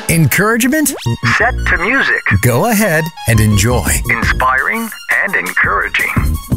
Encouragement? Set to music. Go ahead and enjoy. Inspiring and encouraging.